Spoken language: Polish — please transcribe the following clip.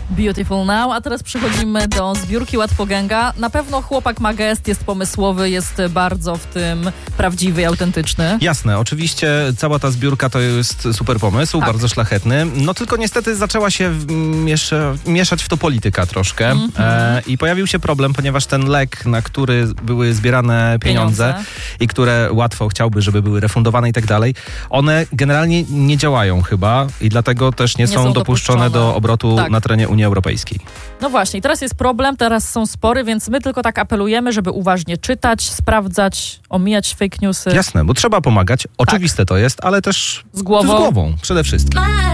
Beautiful Now, a teraz przechodzimy do zbiórki Łatwoganga. Na pewno chłopak ma gest, jest pomysłowy, jest bardzo w tym prawdziwy i autentyczny. Jasne, oczywiście cała ta zbiórka to jest super pomysł, Tak. bardzo szlachetny. No tylko niestety zaczęła się mieszać w to polityka troszkę i pojawił się problem, ponieważ ten lek, na który były zbierane pieniądze i które łatwo chciałby, żeby były refundowane i tak dalej, one generalnie nie działają chyba i dlatego też nie są dopuszczone do obrotu na terenie Unii Europejskiej. No właśnie, teraz jest problem, teraz są spory, więc my tylko tak apelujemy, żeby uważnie czytać, sprawdzać, omijać fake newsy. Jasne, bo trzeba pomagać, oczywiste to jest, ale też z głową przede wszystkim.